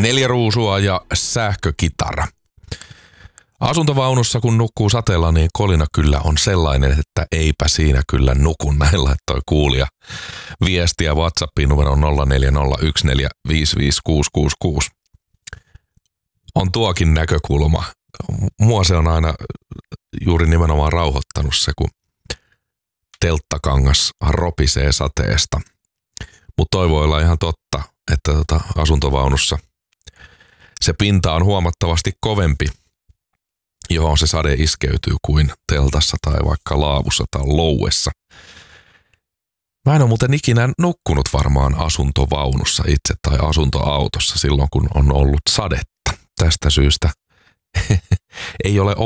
4 ruusua ja sähkökitara. Asuntovaunussa kun nukkuu sateella, niin kolina kyllä on sellainen, että eipä siinä kyllä nuku. Näin laittoi kuulija viestiä WhatsAppiin numero 0401455666. On tuokin näkökulma. Mua se on aina juuri nimenomaan rauhoittanut se, kun telttakangas ropisee sateesta. Mutta toi voi olla ihan totta, että asuntovaunussa se pinta on huomattavasti kovempi, johon se sade iskeytyy kuin teltassa tai vaikka laavussa tai louessa. Mä en ole muuten ikinä nukkunut varmaan asuntovaunussa itse tai asuntoautossa silloin, kun on ollut sadetta. Tästä syystä ei ole